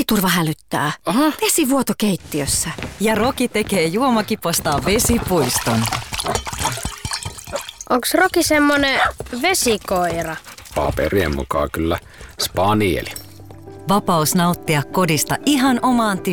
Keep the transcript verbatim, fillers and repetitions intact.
Vesiturva hälyttää. Aha. Vesivuoto keittiössä. Ja Roki tekee juomakipostaan vesipuiston. Onks Roki semmonen vesikoira? Paperien mukaan kyllä spanieli. Vapaus nauttia kodista ihan omaan tyyliin.